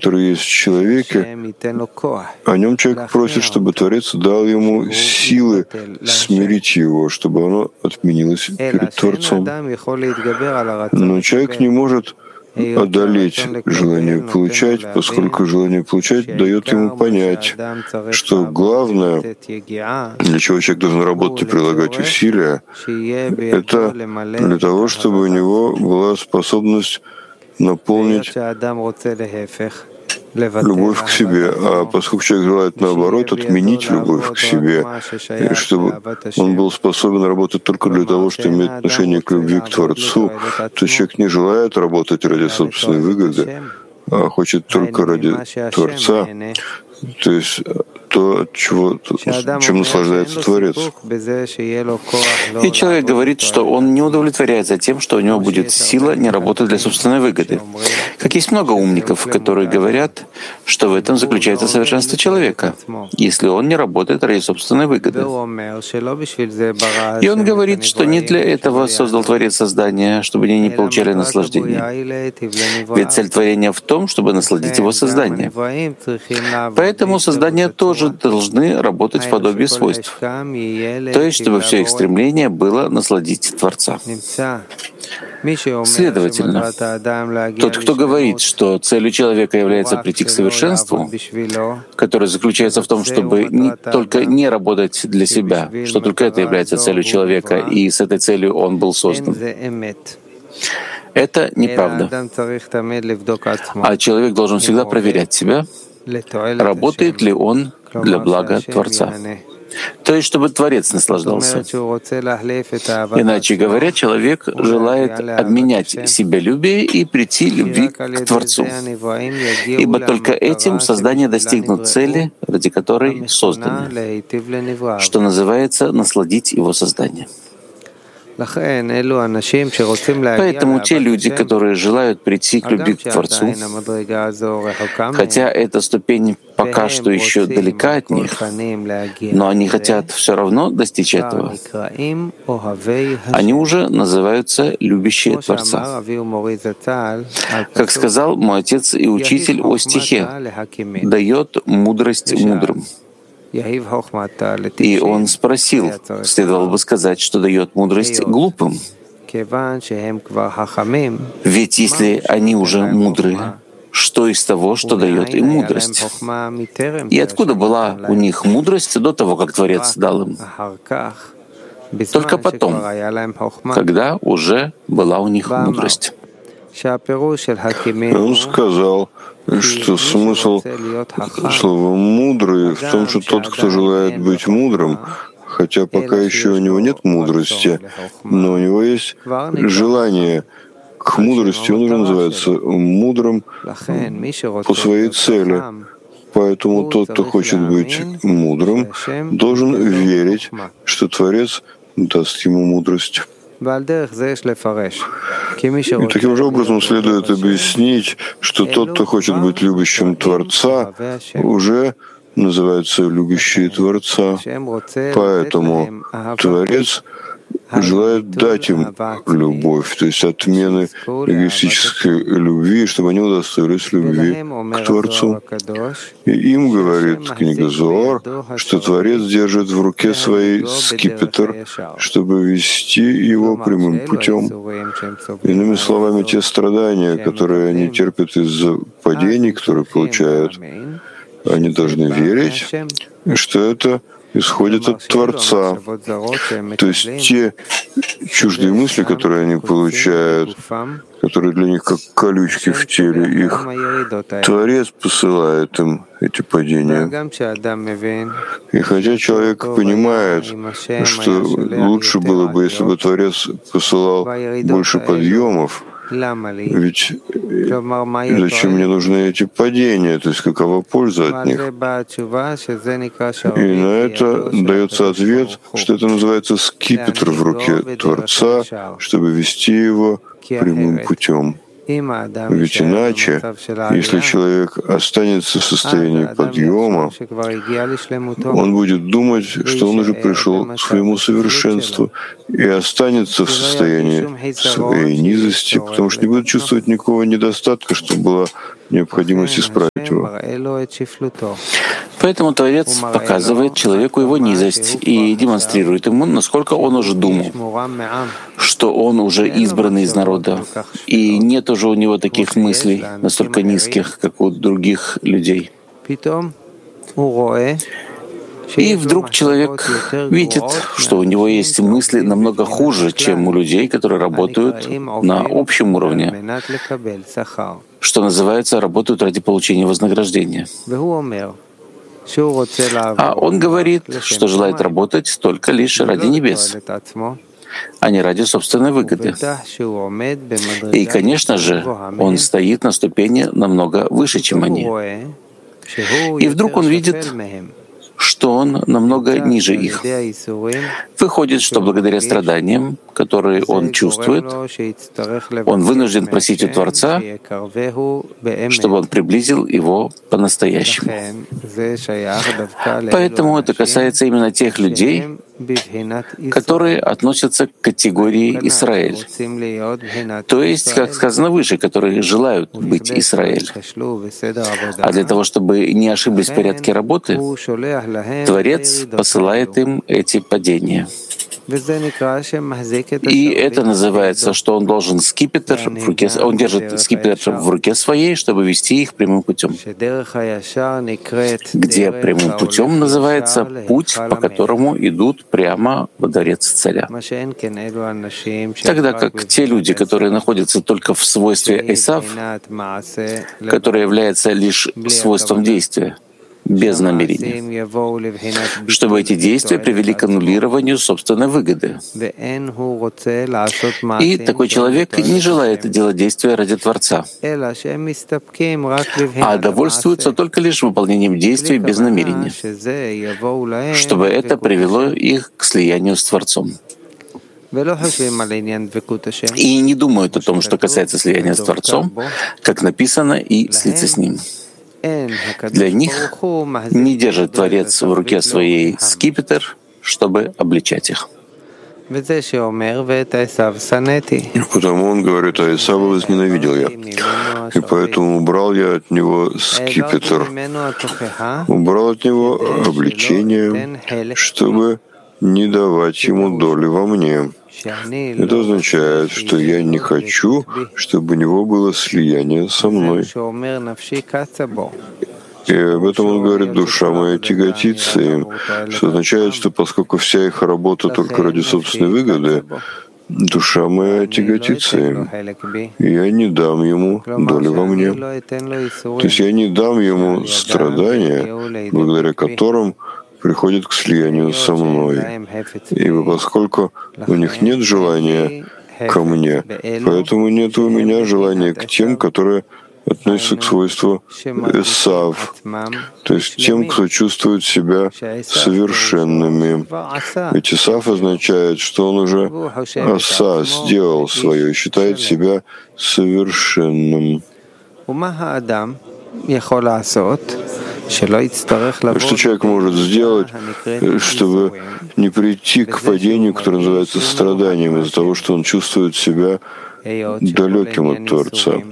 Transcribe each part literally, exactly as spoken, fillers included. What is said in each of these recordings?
который есть в человеке, о нем человек просит, чтобы Творец дал ему силы смирить его, чтобы оно отменилось перед Творцом. Но человек не может одолеть желание получать, поскольку желание получать дает ему понять, что главное, для чего человек должен работать и прилагать усилия, это для того, чтобы у него была способность наполнить любовь к себе. А поскольку человек желает, наоборот, отменить любовь к себе, и чтобы он был способен работать только для того, что имеет отношение к любви к Творцу, то человек не желает работать ради собственной выгоды, а хочет только ради Творца, то есть то, чего, чем наслаждается Творец. И человек говорит, что он не удовлетворяется тем, что у него будет сила не работать для собственной выгоды. Как есть много умников, которые говорят, что в этом заключается совершенство человека, если он не работает ради собственной выгоды. И он говорит, что не для этого создал Творец создание, чтобы они не получали наслаждение. Ведь цель творения в том, чтобы насладить его создание. Поэтому создания тоже должны работать в подобии свойств, то есть чтобы все их стремление было насладить Творца. Следовательно, тот, кто говорит, что целью человека является прийти к совершенству, которое заключается в том, чтобы не только не работать для себя, что только это является целью человека, и с этой целью он был создан, это неправда. А человек должен всегда проверять себя, работает ли он для блага Творца. То есть, чтобы Творец наслаждался. Иначе говоря, человек желает обменять себялюбие и прийти любви к Творцу. Ибо только этим создание достигнут цели, ради которой создано, что называется насладить его создание. Поэтому те люди, которые желают прийти к любви к Творцу, хотя эта ступень пока что еще далека от них, но они хотят все равно достичь этого, они уже называются любящие Творца. Как сказал мой отец и учитель о стихе, «дает мудрость мудрым». И он спросил, следовало бы сказать, что дает мудрость глупым. Ведь если они уже мудры, что из того, что дает им мудрость? И откуда была у них мудрость до того, как Творец дал им? Только потом, когда уже была у них мудрость. Он сказал, что смысл слова «мудрый» в том, что тот, кто желает быть мудрым, хотя пока еще у него нет мудрости, но у него есть желание к мудрости, он уже называется мудрым по своей цели. Поэтому тот, кто хочет быть мудрым, должен верить, что Творец даст ему мудрость. И таким же образом следует объяснить, что тот, кто хочет быть любящим Творца, уже называется любящий Творца. Поэтому Творец желает дать им любовь, то есть отмены эгоистической любви, чтобы они удостоились любви к Творцу. И им говорит книга Зоар, что Творец держит в руке своей скипетр, чтобы вести его прямым путем. Иными словами, те страдания, которые они терпят из-за падений, которые получают, они должны верить, что это исходит от Творца. То есть те чуждые мысли, которые они получают, которые для них как колючки в теле, их Творец посылает им эти падения. И хотя человек понимает, что лучше было бы, если бы Творец посылал больше подъемов, ведь зачем мне нужны эти падения, то есть какова польза от них? И на это дается ответ, что это называется скипетр в руке Творца, чтобы вести его прямым путем. Ведь иначе, если человек останется в состоянии подъема, он будет думать, что он уже пришел к своему совершенству и останется в состоянии своей низости, потому что не будет чувствовать никакого недостатка, что была необходимость исправить его. Поэтому Творец показывает человеку его низость и демонстрирует ему, насколько он уже думал, что он уже избранный из народа, и нет уже у него таких мыслей настолько низких, как у других людей. И вдруг человек видит, что у него есть мысли намного хуже, чем у людей, которые работают на общем уровне, что называется, работают ради получения вознаграждения. А он говорит, что желает работать только лишь ради небес, а не ради собственной выгоды. И, конечно же, он стоит на ступени намного выше, чем они. И вдруг он видит, что он намного ниже их. Выходит, что благодаря страданиям, которые он чувствует, он вынужден просить у Творца, чтобы он приблизил его по-настоящему. Поэтому это касается именно тех людей, которые относятся к категории Израиль, то есть, как сказано выше, которые желают быть Израиль. А для того, чтобы не ошиблись в порядке работы, Творец посылает им эти падения. И это называется, что он должен скипетр в руке, он держит скипетр в руке своей, чтобы вести их прямым путем. Где прямым путем называется путь, по которому идут прямо во дворец царя. Тогда как те люди, которые находятся только в свойстве Эсав, которое является лишь свойством действия, без намерения, чтобы эти действия привели к аннулированию собственной выгоды. И такой человек не желает делать действия ради Творца, а довольствуется только лишь выполнением действий без намерения, чтобы это привело их к слиянию с Творцом. И не думают о том, что касается слияния с Творцом, как написано, и слиться с Ним. Для них не держит Творец в руке своей скипетр, чтобы обличать их. Потому он говорит, а Исава возненавидел я, и поэтому убрал я от него скипетр, убрал от него обличение, чтобы не давать ему доли во мне. Это означает, что я не хочу, чтобы у него было слияние со мной. И об этом он говорит, душа моя тяготится им, что означает, что поскольку вся их работа только ради собственной выгоды, душа моя тяготится им, и я не дам ему доли во мне. То есть я не дам ему страдания, благодаря которым приходит к слиянию со мной. Ибо поскольку у них нет желания ко мне, поэтому нет у меня желания к тем, которые относятся к свойству Эсав, то есть тем, кто чувствует себя совершенными. Ведь Эсав означает, что он уже Аса сделал свое, считает себя совершенным. Что человек может сделать, чтобы не прийти к падению, которое называется страданием, из-за того, что он чувствует себя далеким от Творца?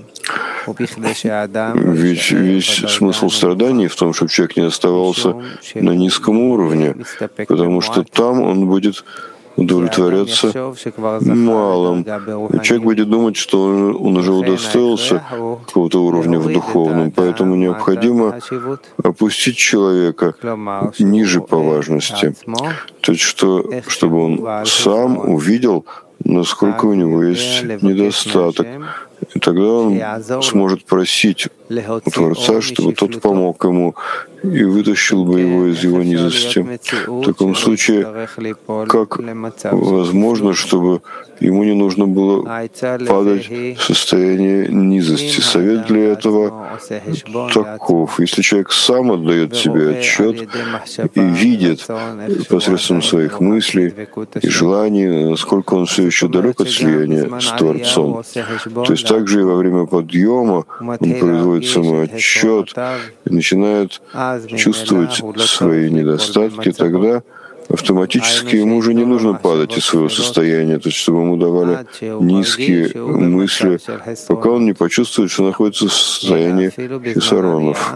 Ведь весь смысл страданий в том, чтобы человек не оставался на низком уровне, потому что там он будет удовлетворяться малым. И человек будет думать, что он, он уже удостоился какого-то уровня в духовном, поэтому необходимо опустить человека ниже по важности. То есть, что, чтобы он сам увидел, насколько у него есть недостаток. И тогда он сможет просить у Творца, чтобы тот помог ему и вытащил бы его из его низости. В таком случае, как возможно, чтобы ему не нужно было падать в состояние низости? Совет для этого таков. Если человек сам отдает себе отчет и видит посредством своих мыслей и желаний, насколько он все еще далек от слияния с Творцом, то есть также и во время подъема он производит самоотчет и начинает чувствовать свои недостатки, тогда автоматически ему уже не нужно падать из своего состояния, то есть чтобы ему давали низкие мысли, пока он не почувствует, что находится в состоянии хисаронов.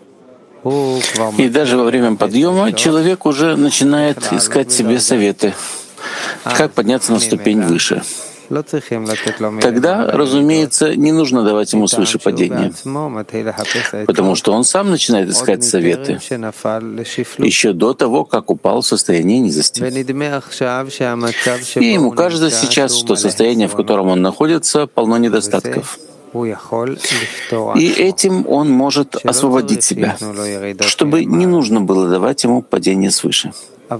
И даже во время подъема человек уже начинает искать себе советы, как подняться на ступень выше. Тогда, разумеется, не нужно давать ему свыше падения, потому что он сам начинает искать советы еще до того, как упал в состояние низости. И ему кажется сейчас, что состояние, в котором он находится, полно недостатков. И этим он может освободить себя, чтобы не нужно было давать ему падение свыше.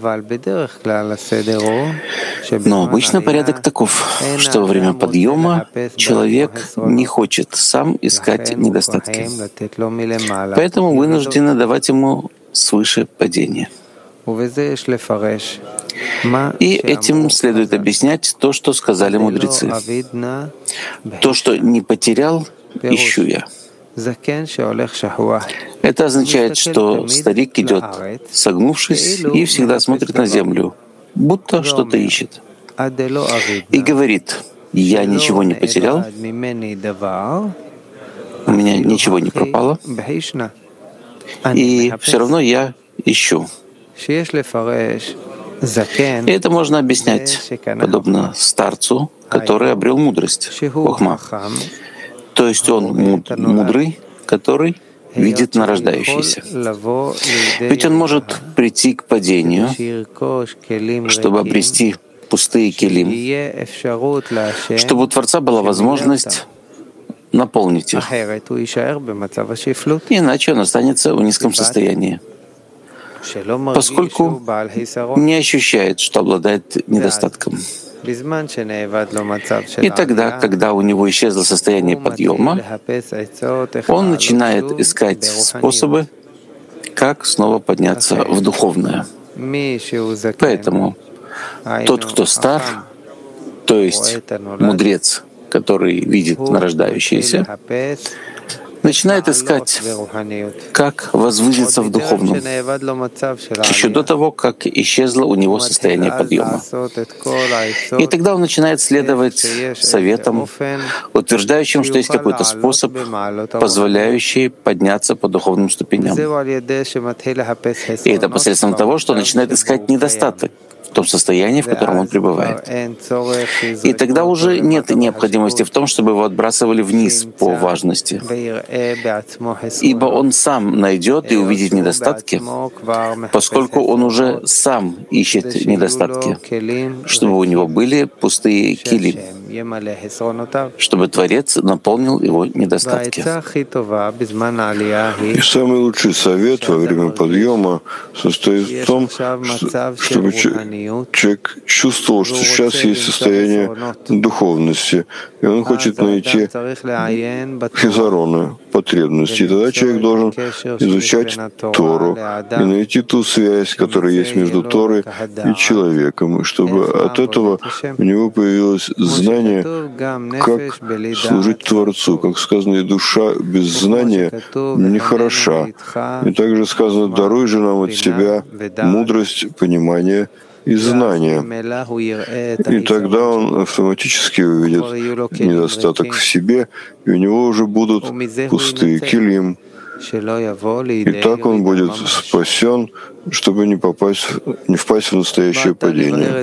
Но обычно порядок таков, что во время подъема человек не хочет сам искать недостатки, поэтому вынуждены давать ему свыше падение. И этим следует объяснять то, что сказали мудрецы. То, что не потерял, ищу я. Это означает, что старик идет, согнувшись, и всегда смотрит на землю, будто что-то ищет. И говорит: «Я ничего не потерял, у меня ничего не пропало, и все равно я ищу». И это можно объяснять подобно старцу, который обрел мудрость, хохма. То есть он мудрый, который видит нарождающийся. Ведь он может прийти к падению, чтобы обрести пустые келим, чтобы у Творца была возможность наполнить их. Иначе он останется в низком состоянии, поскольку не ощущает, что обладает недостатком. И тогда, когда у него исчезло состояние подъема, он начинает искать способы, как снова подняться в духовное. Поэтому тот, кто стар, то есть мудрец, который видит нарождающийся, начинает искать, как возвыситься в духовном, еще до того, как исчезло у него состояние подъема. И тогда он начинает следовать советам, утверждающим, что есть какой-то способ, позволяющий подняться по духовным ступеням. И это посредством того, что он начинает искать недостаток в том состоянии, в котором он пребывает. И тогда уже нет необходимости в том, чтобы его отбрасывали вниз по важности, ибо он сам найдет и увидит недостатки, поскольку он уже сам ищет недостатки, чтобы у него были пустые килим, чтобы Творец наполнил его недостатки. И самый лучший совет во время подъема состоит в том, чтобы человек чувствовал, что сейчас есть состояние духовности, и он хочет найти хизароны, потребности. И тогда человек должен изучать Тору и найти ту связь, которая есть между Торой и человеком, чтобы от этого у него появилось знание, как служить Творцу. Как сказано, и душа без знания не хороша. И также сказано: даруй же нам от себя мудрость, понимание и знания. И тогда он автоматически увидит недостаток в себе, и у него уже будут пустые килим. И так он будет спасен, чтобы не попасть, не впасть в настоящее падение.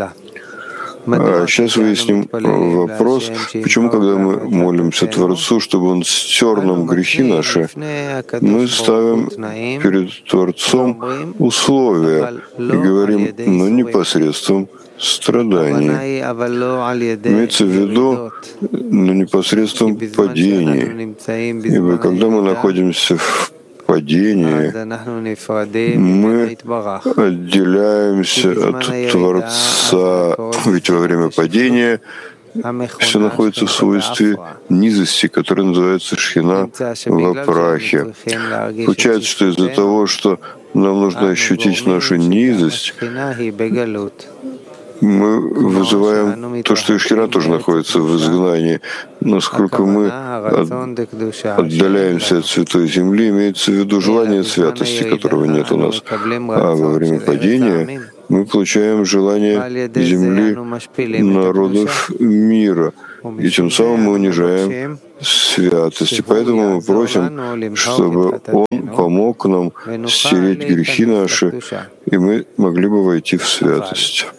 А сейчас выясним вопрос, почему, когда мы молимся Творцу, чтобы Он стер нам грехи наши, мы ставим перед Творцом условия и говорим, но не посредством страданий. Имеется в виду, но не посредством падений. Ибо когда мы находимся в падении, мы отделяемся от Творца, ведь во время падения все находится в свойстве низости, которая называется шхина в прахе. Получается, что из-за того, что нам нужно ощутить нашу низость, мы вызываем то, что и шхина тоже находится в изгнании. Насколько мы отдаляемся от Святой Земли, имеется в виду желание святости, которого нет у нас. А во время падения мы получаем желание земли народов мира, и тем самым мы унижаем святость. И поэтому мы просим, чтобы Он помог нам стереть грехи наши, и мы могли бы войти в святость.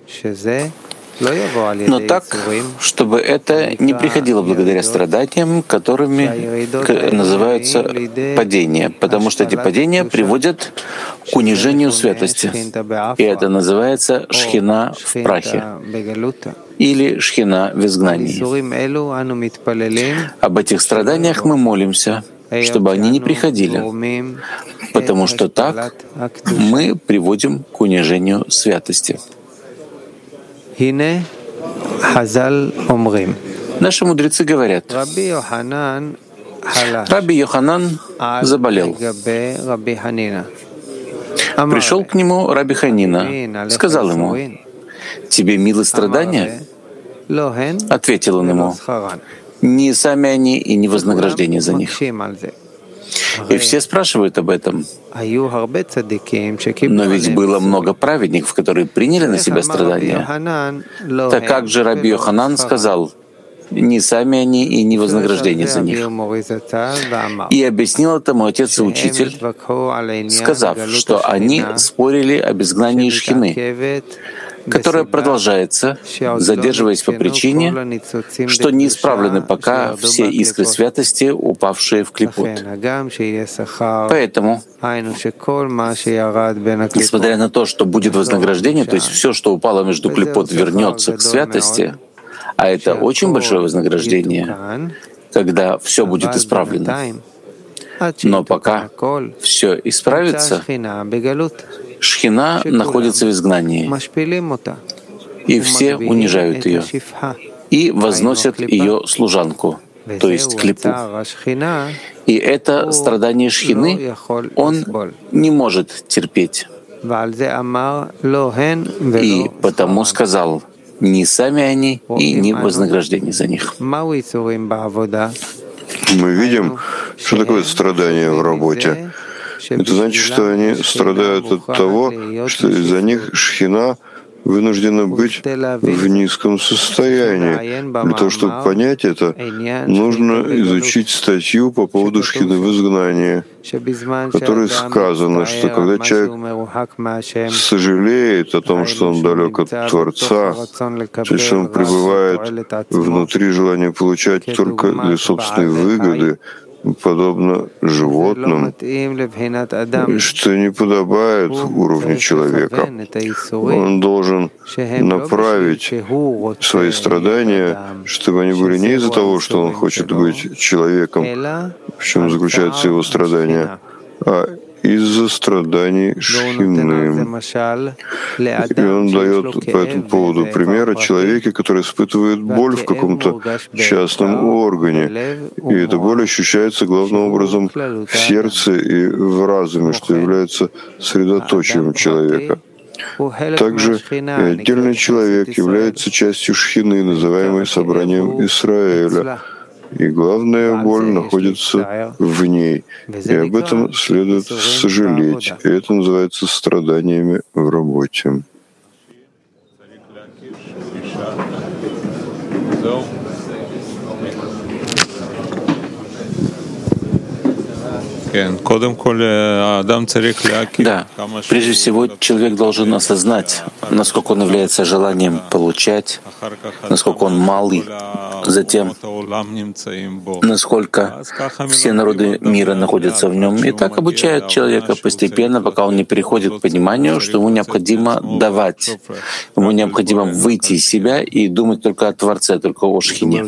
Но так, чтобы это не приходило благодаря страданиям, которыми называются падения, потому что эти падения приводят к унижению святости. И это называется шхина в прахе или шхина в изгнании. Об этих страданиях мы молимся, чтобы они не приходили, потому что так мы приводим к унижению святости. Наши мудрецы говорят, Раби Йоханан заболел. Пришел к нему Раби Ханина, сказал ему, «Тебе милы страдания?» Ответил он ему, «Не сами они и не вознаграждение за них». И все спрашивают об этом. Но ведь было много праведников, которые приняли на себя страдания. Так как же Раби Йоханан сказал, не сами они и не вознаграждение за них? И объяснил это мой отец и учитель, сказав, что они спорили об изгнании шхины, которая продолжается, задерживаясь по причине, что не исправлены пока все искры святости, упавшие в клипот. Поэтому, несмотря на то, что будет вознаграждение, то есть все, что упало между клипот, вернется к святости, а это очень большое вознаграждение, когда все будет исправлено. Но пока все исправится, шхина находится в изгнании, и все унижают ее и возносят ее служанку, то есть клипу. И это страдание шхины он не может терпеть. И потому сказал, не сами они и не вознаграждение за них. Мы видим, что такое страдание в работе. Это значит, что они страдают от того, что из-за них шхина вынуждена быть в низком состоянии. Для того, чтобы понять это, нужно изучить статью по поводу шхины в изгнании, в которой сказано, что когда человек сожалеет о том, что он далек от Творца, то есть он пребывает внутри желания получать только для собственной выгоды, подобно животным, что не подобает уровню человека. Он должен направить свои страдания, чтобы они были не из-за того, что он хочет быть человеком, в чем заключается его страдание, а из-за страданий шхины. И он дает по этому поводу пример о человеке, который испытывает боль в каком-то частном органе. И эта боль ощущается главным образом в сердце и в разуме, что является средоточием человека. Также и отдельный человек является частью шхины, называемой собранием Израиля. И главная боль находится в ней. И об этом следует сожалеть. И это называется страданиями в работе. Да, прежде всего человек должен осознать, насколько он является желанием получать, насколько он малый, затем насколько все народы мира находятся в нем. И так обучают человека постепенно, пока он не переходит к пониманию, что ему необходимо давать, ему необходимо выйти из себя и думать только о Творце, только о Шхине.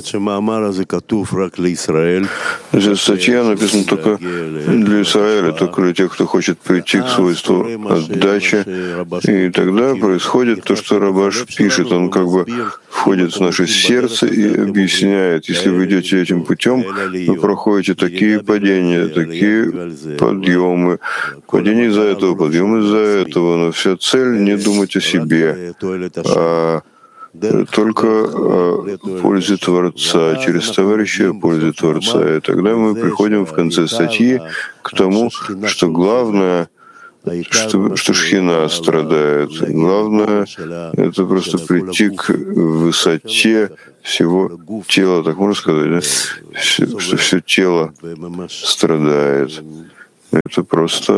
Здесь статья написана только для Израиля, только для тех, кто хочет прийти к свойству отдачи. И тогда происходит то, что Рабаш пишет. Он как бы входит в наше сердце и объясняет, если вы идете этим путем, вы проходите такие падения, такие подъемы, падения из-за этого, подъемы из-за этого, но вся цель — не думать о себе, а только о пользе Творца, через товарища о пользе Творца. И тогда мы приходим в конце статьи к тому, что главное что, что шхина страдает. Главное — это просто прийти к высоте всего тела, так можно сказать, да? Все, что все тело страдает. Это просто...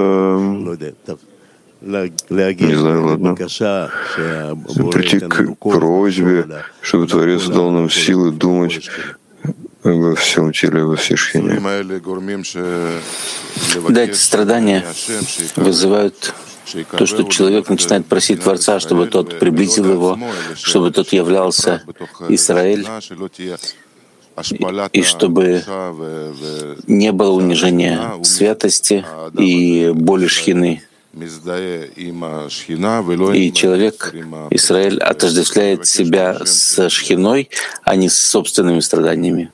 Не знаю, ладно. Прийти к просьбе, чтобы Творец дал нам силы думать во всем теле, во всей шхине. Да, эти страдания вызывают то, что человек начинает просить Творца, чтобы тот приблизил его, чтобы тот являлся Израиль, и чтобы не было унижения святости и боли шхины. И человек, Израиль, отождествляет себя с шхиной, а не с собственными страданиями.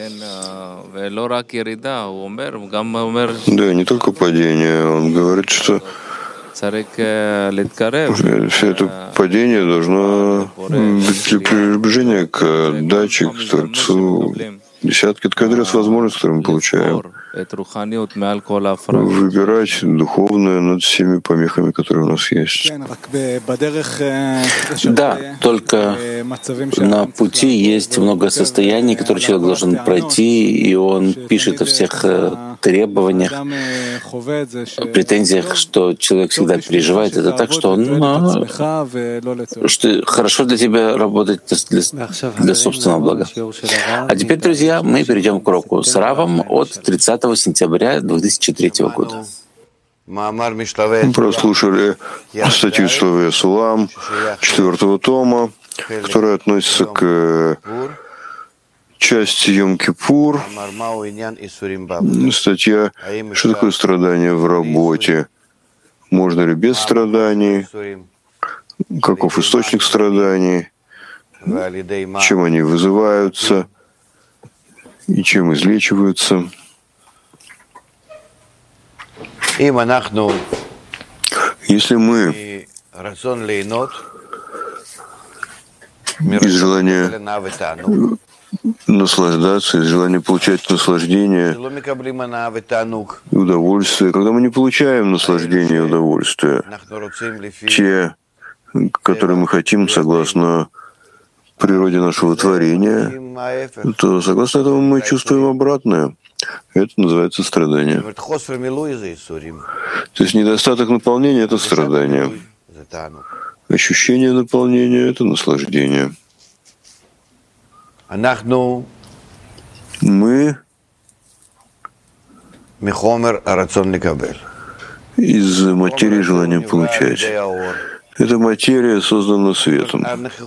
Да, не только падение. Он говорит, что все это падение должно быть для приближения к отдаче, к Творцу. Десятки кадров возможностей, которые мы получаем. Выбирать духовное над всеми помехами, которые у нас есть. Да, только на пути есть много состояний, которые человек должен пройти, и он пишет о всех требованиях, претензиях, что человек всегда переживает. Это так, что он, что хорошо для тебя работать для, для собственного блага. А теперь, друзья, мы перейдем к уроку с Равом от тридцатого сентября две тысячи третьего года. Мы прослушали статью Шлаве Сулам четвертого тома, которая относится к части Йом-Кипур. Статья «Что такое страдание в работе? Можно ли без страданий? Каков источник страданий? Чем они вызываются? И чем излечиваются?» Если мы из желания наслаждаться, из желания получать наслаждение и удовольствие, когда мы не получаем наслаждение и удовольствие, те, которые мы хотим согласно природе нашего творения, то согласно этому мы чувствуем обратное. Это называется страдание. То есть недостаток наполнения — это страдание. Ощущение наполнения — это наслаждение. Мы из материи желания получать. Эта материя создана светом.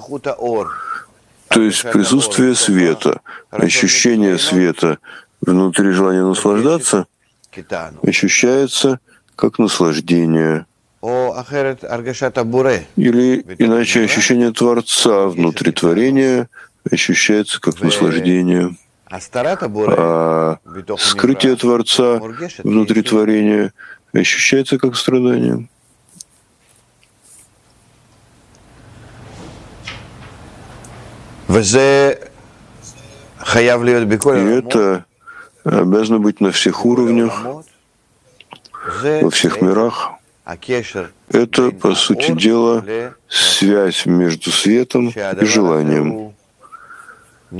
То есть присутствие света, ощущение света внутри желания наслаждаться ощущается как наслаждение. Или иначе ощущение Творца внутри творения ощущается как наслаждение. А скрытие Творца внутри творения ощущается как страдание. И это обязано быть на всех уровнях, во всех мирах. Это, по сути дела, связь между светом и желанием. И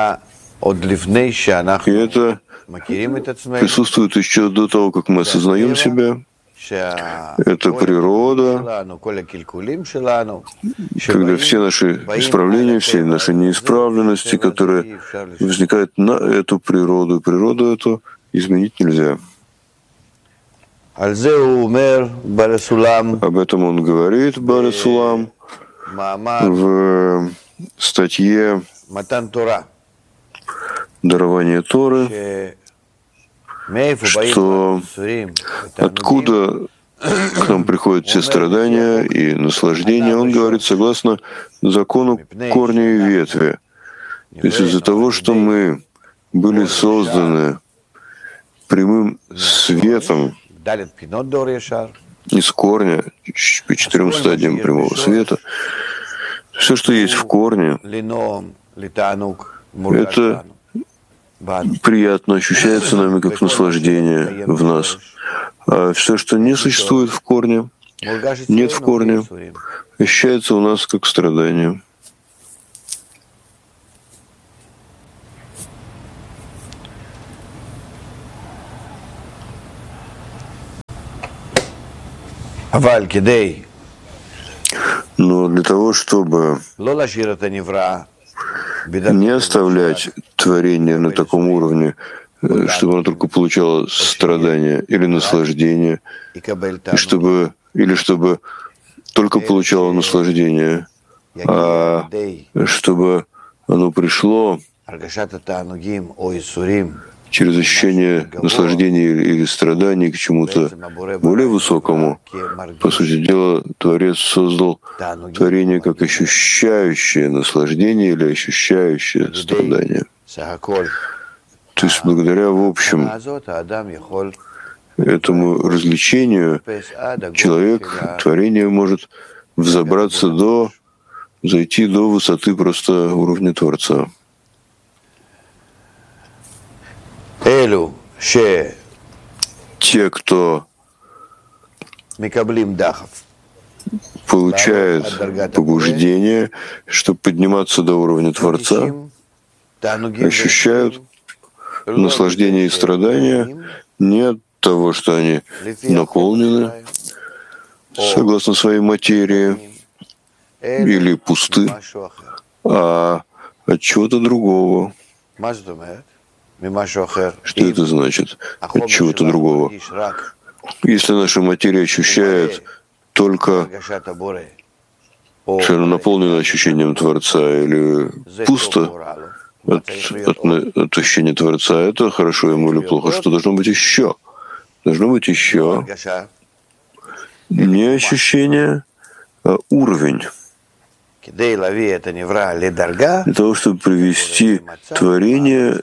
это присутствует еще до того, как мы осознаем себя. Это природа, когда все наши исправления, все наши неисправленности, которые возникают на эту природу, природу эту изменить нельзя. Об этом он говорит, Бааль Сулам, в статье «Дарование Торы», что откуда к нам приходят все страдания и наслаждения, он говорит согласно закону корня и ветви. То есть из-за того, что мы были созданы прямым светом из корня, по четырем стадиям прямого света, все, что есть в корне, это приятно ощущается нами как наслаждение в нас. А все, что не существует в корне, нет в корне, ощущается у нас как страдание. Но для того, чтобы не оставлять творение на таком уровне, чтобы оно только получало страдания или наслаждение, и чтобы, или чтобы только получало наслаждение, а чтобы оно пришло через ощущение наслаждения или страданий к чему-то более высокому. По сути дела, Творец создал творение как ощущающее наслаждение или ощущающее страдание. То есть благодаря, в общем, этому развлечению человек, творение может взобраться до, зайти до высоты просто уровня Творца. Те, кто получает побуждение, чтобы подниматься до уровня Творца, ощущают наслаждение и страдания не от того, что они наполнены согласно своей материи или пусты, а от чего-то другого. Что это значит? От чего-то другого. Если наша материя ощущает только что она наполнена ощущением Творца или пусто от, от, от ощущения Творца, это хорошо ему или плохо. Что должно быть еще? Должно быть еще не ощущение, а уровень. Для того, чтобы привести творение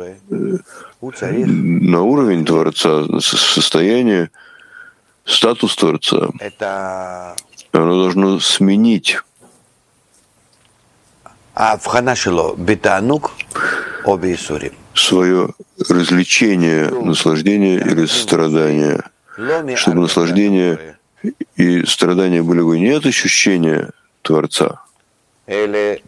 на уровень Творца, на состояние, статус Творца, оно должно сменить свое развлечение, наслаждение или страдание, чтобы наслаждение и страдания были бы не от ощущения Творца, а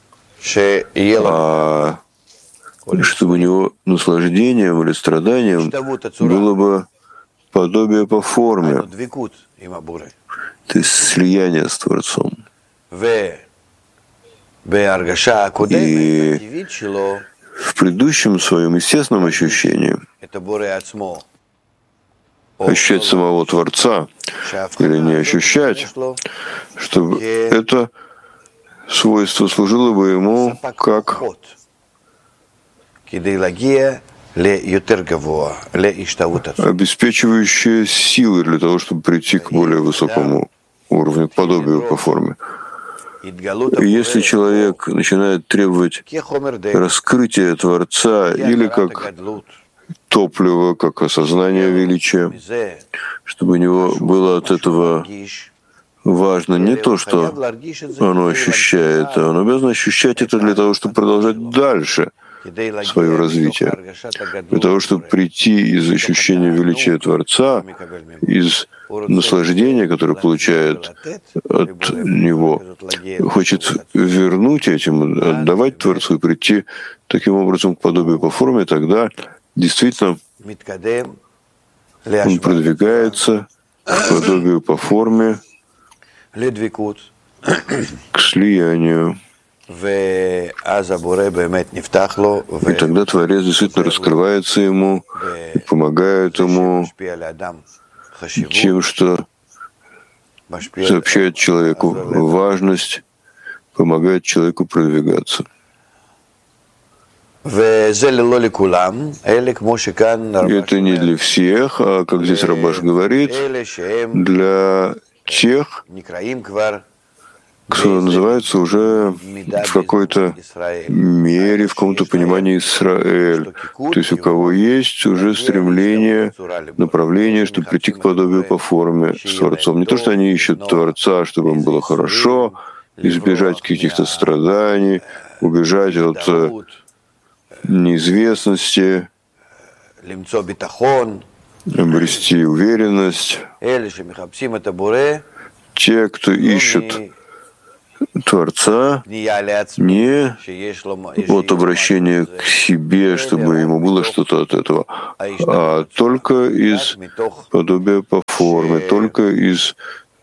чтобы у него наслаждением или страданием было бы подобие по форме, то есть слияние с Творцом. И в предыдущем своем естественном ощущении ощущать самого Творца или не ощущать, чтобы это свойство служило бы ему как обеспечивающая силы для того, чтобы прийти к более высокому уровню, к подобию по форме. И если человек начинает требовать раскрытия Творца или как топливо, как осознание величия, чтобы у него было от этого важно не то, что оно ощущает, а он обязан ощущать это для того, чтобы продолжать дальше свое развитие, для того, чтобы прийти из ощущения величия Творца, из наслаждения, которое получает от него, хочет вернуть этим, отдавать Творцу и прийти таким образом к подобию по форме, тогда действительно он продвигается к подобию по форме, к слиянию. И тогда Творец действительно раскрывается ему, и помогает ему тем, что сообщает человеку важность, помогает человеку продвигаться. И это не для всех, а, как здесь Рабаш говорит, для тех, кто называется уже в какой-то мере, в каком-то понимании Израиль. То есть у кого есть уже стремление, направление, чтобы прийти к подобию по форме с Творцом. Не то, что они ищут Творца, чтобы им было хорошо, избежать каких-то страданий, убежать от неизвестности, обрести уверенность. Те, кто ищут Творца, не от обращения к себе, чтобы ему было что-то от этого, а только из подобия по форме, только из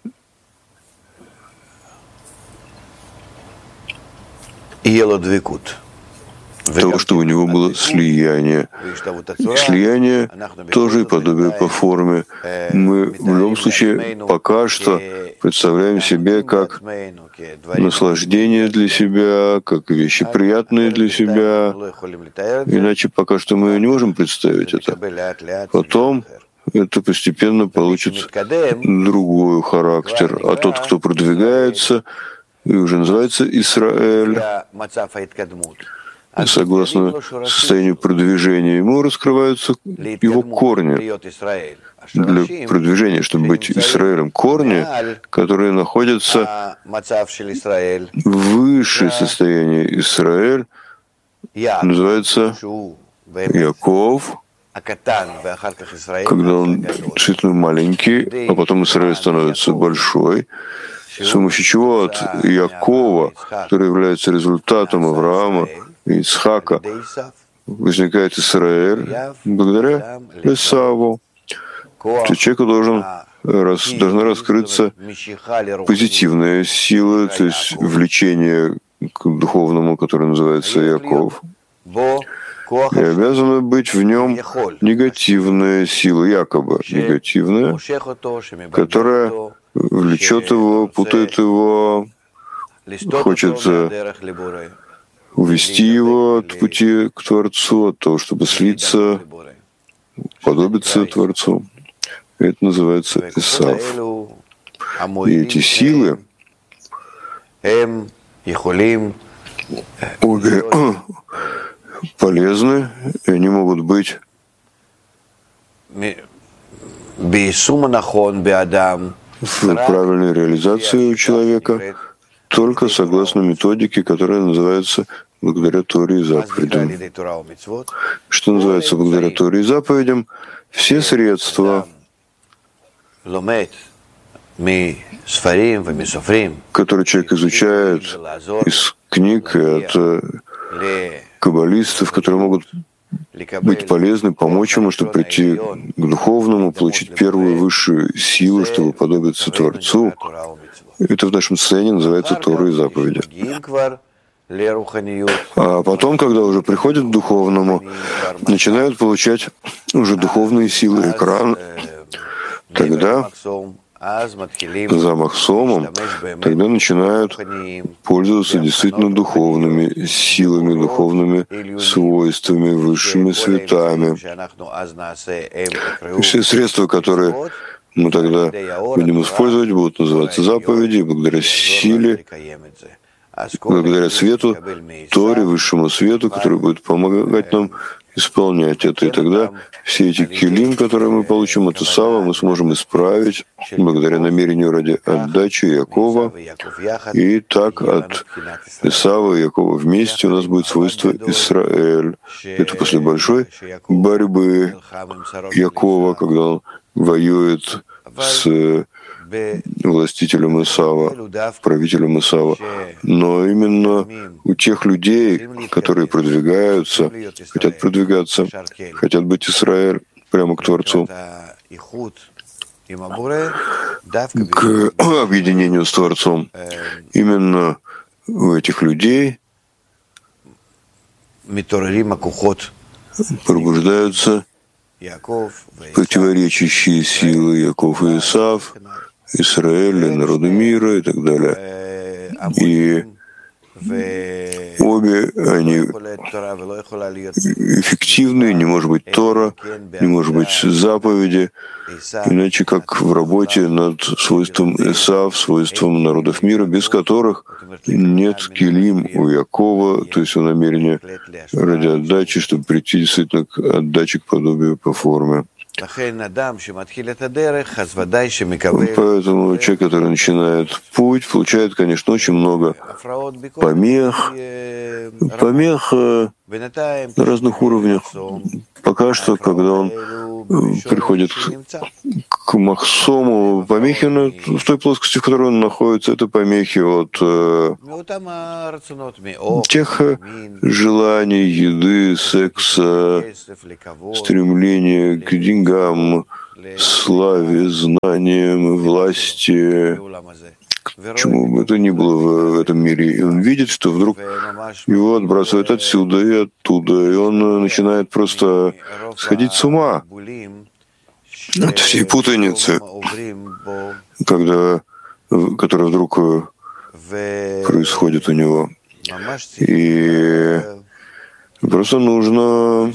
того, чтобы у него было слияние. Слияние тоже и подобие по форме. Мы в любом случае пока что представляем себе как наслаждение для себя, как вещи приятные для себя. Иначе пока что мы не можем представить это. Потом это постепенно получит другой характер. А тот, кто продвигается, и уже называется Исраэль, согласно состоянию продвижения, ему раскрываются его корни. Для продвижения, чтобы быть Израилем, корни, которые находятся выше состояния Израиль, называется Яков, когда он действительно маленький, а потом Израиль становится большой, с помощью чего от Якова, который является результатом Авраама и Ицхака, возникает Израиль благодаря Исаву. То человеку должен, рас, должна раскрыться позитивная сила, то есть влечение к духовному, которое называется Яков. И обязана быть в нем негативная сила, якобы негативная, которая влечет его, путает его, хочет увести его от пути к Творцу, от того, чтобы слиться, подобиться Творцу. Это называется Исав. И эти силы обе полезны, и они могут быть в правильной реализации у человека только согласно методике, которая называется благодаря Торе и заповедям. Что называется благодаря Торе и заповедям? Все средства, которые человек изучает из книг и от каббалистов, которые могут быть полезны, помочь ему, чтобы прийти к духовному, получить первую высшую силу, чтобы подобиться Творцу. Это в нашем состоянии называется Тора и заповеди. А потом, когда уже приходят к духовному, начинают получать уже духовные силы экран, тогда за махсомом, тогда начинают пользоваться действительно духовными силами, духовными свойствами, высшими светами. Все средства, которые мы тогда будем использовать, будут называться заповеди, и благодаря силе, благодаря свету, Торе, высшему свету, который будет помогать нам исполнять это. И тогда все эти килим, которые мы получим от Исава, мы сможем исправить благодаря намерению ради отдачи Якова. И так от Исава и Якова вместе у нас будет свойство Исраэль. Это после большой борьбы Якова, когда он воюет с властителем Исава, правителем Исава. Но именно у тех людей, которые продвигаются, хотят продвигаться, хотят быть Израиль прямо к Творцу, к объединению с Творцом, именно у этих людей пробуждаются противоречащие силы Яков и Исав, Израиля, народа мира и так далее. И обе они эффективны, не может быть Тора, не может быть заповеди, иначе как в работе над свойством Исав, свойством народов мира, без которых нет килим у Якова, то есть у намерения ради отдачи, чтобы прийти действительно к отдаче, к подобию по форме. Поэтому человек, который начинает путь, получает, конечно, очень много помех, помех на разных уровнях. Пока что, когда он приходит к махсому, помехи в той плоскости, в которой он находится, это помехи от э, тех желаний, еды, секса, стремления к деньгам, славе, знаниям, власти, к чему бы это ни было в этом мире. И он видит, что вдруг его отбрасывают отсюда и оттуда, и он начинает просто сходить с ума от всей путаницы, когда, которая вдруг происходит у него. И просто нужно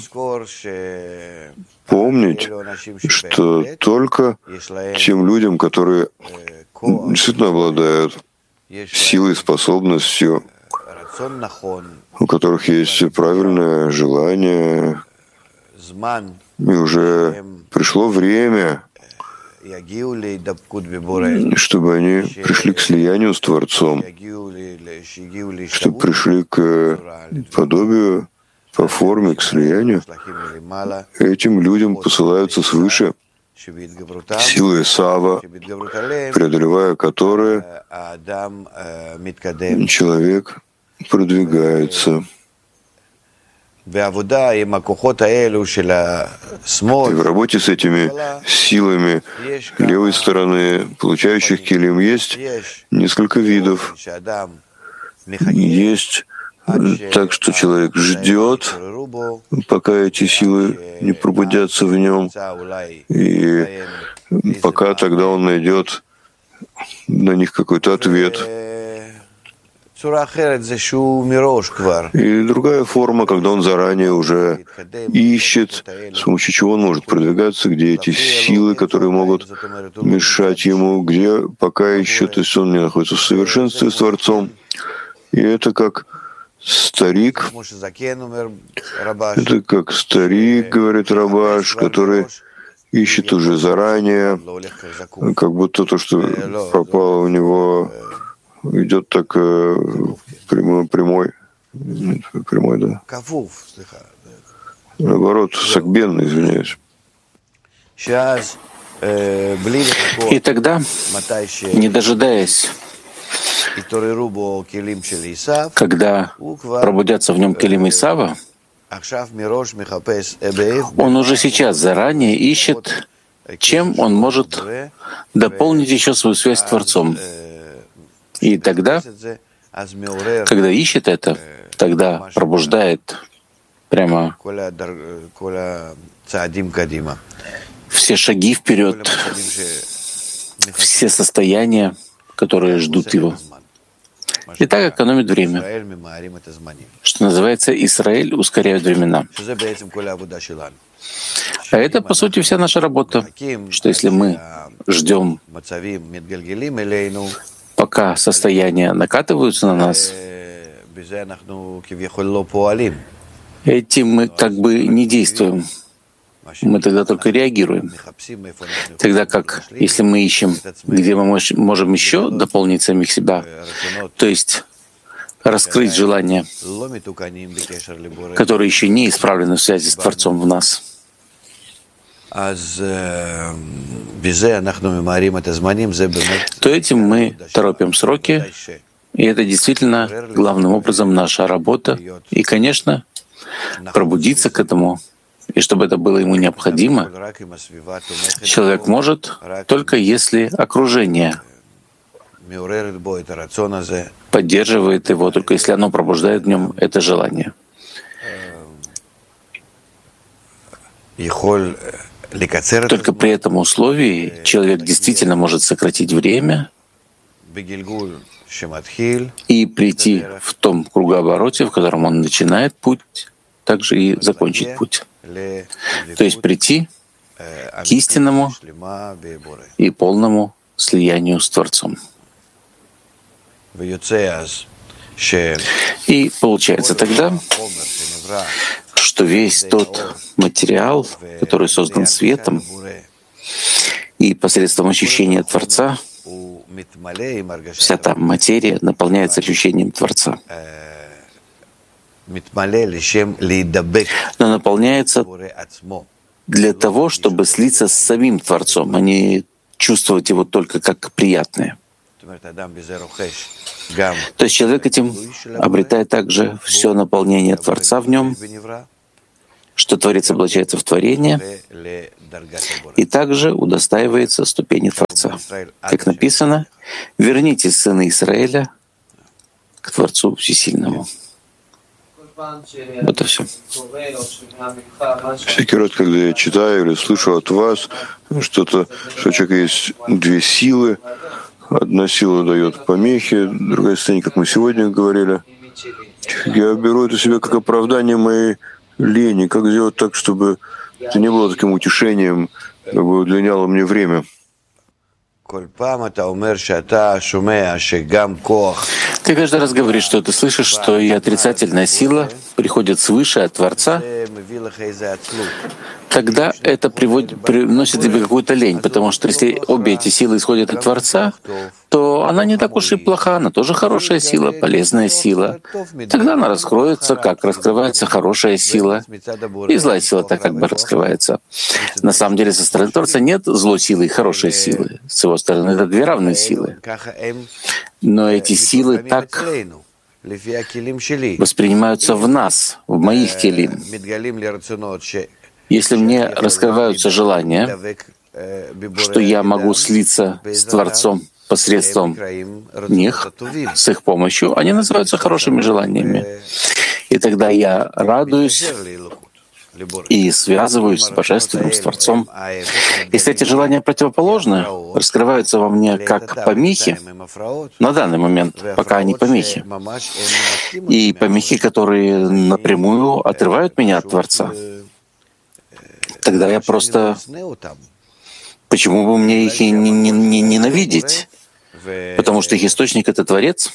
помнить, что только тем людям, которые действительно обладают силой, способностью, у которых есть правильное желание, и уже пришло время, чтобы они пришли к слиянию с Творцом, чтобы пришли к подобию, по форме, к слиянию. Этим людям посылаются свыше силы Сава, преодолевая которые человек продвигается. И в работе с этими силами левой стороны, получающих килим, есть несколько видов. Есть так, что человек ждет, пока эти силы не пробудятся в нем, и пока тогда он найдет на них какой-то ответ. И другая форма, когда он заранее уже ищет, с помощью чего он может продвигаться, где эти силы, которые могут мешать ему, где пока еще, то есть он не находится в совершенстве с Творцом. И это как старик, это как старик, говорит Рабаш, который ищет уже заранее, как будто то, что пропало у него, идет так прямой, прямой, прямой, да. Наоборот, сагбенно, извиняюсь. И тогда, не дожидаясь, когда пробудятся в нем келим Исава, он уже сейчас заранее ищет, чем он может дополнить еще свою связь с Творцом. И тогда, когда ищет это, тогда пробуждает прямо все шаги вперед, все состояния, которые ждут его. И так экономит время. Что называется, Израиль ускоряет времена. А это, по сути, вся наша работа, что если мы ждем, пока состояния накатываются на нас, этим мы как бы не действуем. Мы тогда только реагируем. Тогда как, если мы ищем, где мы можем еще дополнить самих себя, то есть раскрыть желания, которые еще не исправлены в связи с Творцом в нас, то этим мы торопим сроки, и это действительно главным образом наша работа. И, конечно, пробудиться к этому, и чтобы это было ему необходимо, человек может только если окружение поддерживает его, только если оно пробуждает в нем это желание. Только при этом условии человек действительно может сократить время и прийти в том кругообороте, в котором он начинает путь, также и закончить путь. То есть прийти к истинному и полному слиянию с Творцом. И получается тогда, что весь тот материал, который создан светом, и посредством ощущения Творца, вся та материя наполняется ощущением Творца. Но наполняется для того, чтобы слиться с самим Творцом, а не чувствовать его только как приятное. То есть человек этим обретает также все наполнение Творца в нем, что Творец облачается в творение, и также удостаивается ступени Творца. Как написано, «Вернитесь, сыны Израиля, к Творцу Всесильному». Вот и все. Всякий раз, когда я читаю или слышу от вас что-то, что у человека есть две силы, одна сила дает помехи, другая сила, как мы сегодня говорили, я беру это себе как оправдание моей лени. Как сделать так, чтобы это не было таким утешением, как бы удлиняло мне время? Ты каждый раз говоришь, что ты слышишь, что и отрицательная сила приходит свыше от Творца, тогда это приводит, приносит тебе какую-то лень, потому что если обе эти силы исходят от Творца, то она не так уж и плоха, она тоже хорошая сила, полезная сила. Тогда она раскроется, как раскрывается хорошая сила, и злая сила так как бы раскрывается. На самом деле со стороны Творца нет злой силы и хорошей силы. С его стороны это две равные силы. Но эти силы так воспринимаются в нас, в моих келим. Если мне раскрываются желания, что я могу слиться с Творцом посредством них, с их помощью, они называются хорошими желаниями. И тогда я радуюсь и связываюсь с Божественным, с Творцом. Если эти желания противоположны, раскрываются во мне как помехи, на данный момент, пока они помехи, и помехи, которые напрямую отрывают меня от Творца, тогда я просто... Почему бы мне их и не, не, не ненавидеть? Потому что их источник — это Творец.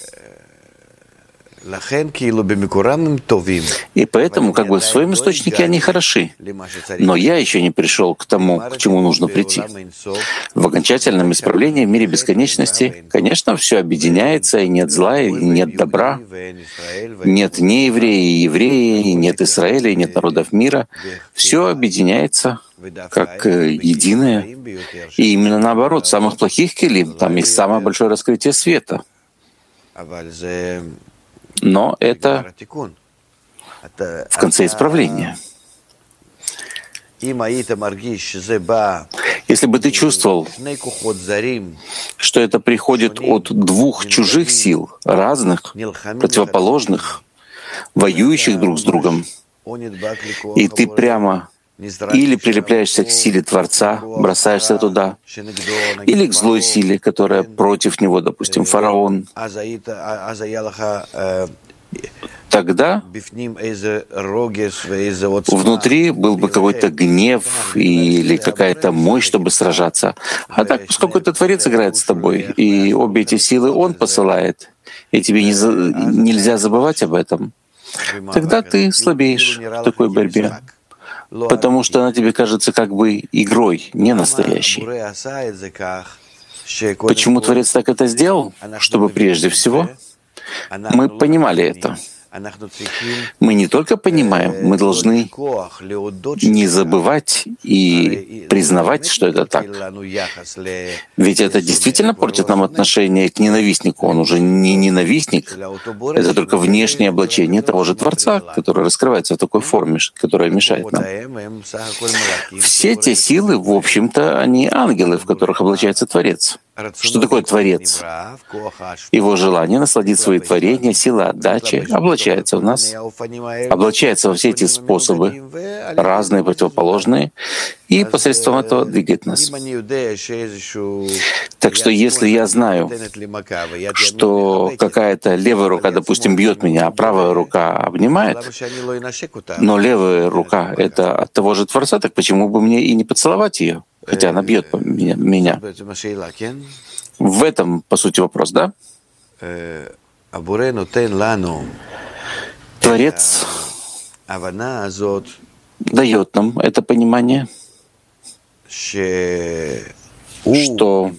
И поэтому как бы в своем источнике они хороши. Но я еще не пришел к тому, к чему нужно прийти. В окончательном исправлении в мире бесконечности, конечно, все объединяется, и нет зла, и нет добра, нет ни евреи, и евреи, и нет Израиля, и нет народов мира. Все объединяется как единое. И именно наоборот, в самых плохих келим там есть самое большое раскрытие света. Но это в конце исправления. Если бы ты чувствовал, что это приходит от двух чужих сил, разных, противоположных, воюющих друг с другом, и ты прямо или прилепляешься к силе Творца, бросаешься туда, или к злой силе, которая против него, допустим, фараон, тогда внутри был бы какой-то гнев или какая-то мощь, чтобы сражаться. А так, поскольку это Творец играет с тобой, и обе эти силы Он посылает, и тебе не за... нельзя забывать об этом, тогда ты слабеешь в такой борьбе, потому что она тебе кажется как бы игрой, не настоящей. Почему Творец так это сделал? Чтобы прежде всего мы понимали это. Мы не только понимаем, мы должны не забывать и признавать, что это так. Ведь это действительно портит нам отношение к ненавистнику. Он уже не ненавистник, это только внешнее облачение того же Творца, который раскрывается в такой форме, которая мешает нам. Все те силы, в общем-то, они ангелы, в которых облачается Творец. Что такое Творец? Его желание насладить свои творения, сила отдачи облачается в нас, облачается во все эти способы, разные, противоположные, и посредством этого двигает нас. Так что если я знаю, что какая-то левая рука, допустим, бьет меня, а правая рука обнимает, но левая рука — это от того же Творца, так почему бы мне и не поцеловать ее? Хотя она бьет меня. В этом, по сути, вопрос, да? Творец дает нам это понимание, что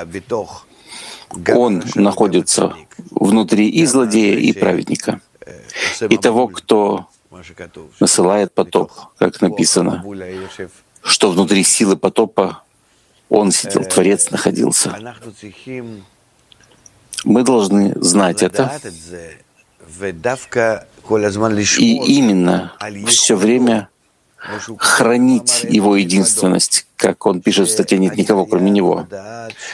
Он находится внутри и злодея, и праведника, и того, кто насылает потоп, как написано, что внутри силы потопа Он сидел, Творец находился. Мы должны знать это и именно все время хранить Его единственность, как Он пишет в статье «Нет никого, кроме Него».